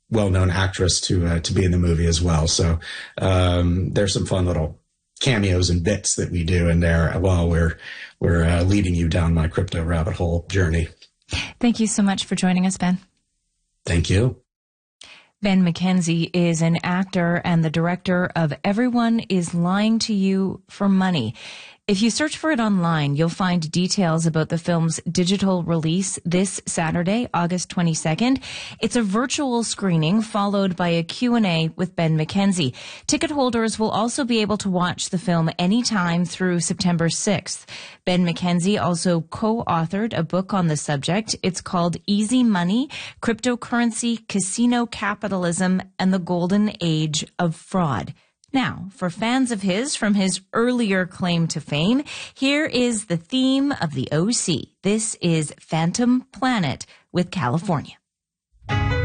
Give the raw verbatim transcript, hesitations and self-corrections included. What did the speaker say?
well-known actress to uh, to be in the movie as well. So um, there's some fun little cameos and bits that we do in there while we're we're uh, leading you down my crypto rabbit hole journey. Thank you so much for joining us, Ben. Thank you. Ben McKenzie is an actor and the director of Everyone is Lying to You for Money. If you search for it online, you'll find details about the film's digital release this Saturday, August twenty-second. It's a virtual screening followed by a Q and A with Ben McKenzie. Ticket holders will also be able to watch the film anytime through September sixth. Ben McKenzie also co-authored a book on the subject. It's called Easy Money, Cryptocurrency, Casino Capitalism, and the Golden Age of Fraud. Now, for fans of his from his earlier claim to fame, here is the theme of the O C. This is Phantom Planet with California.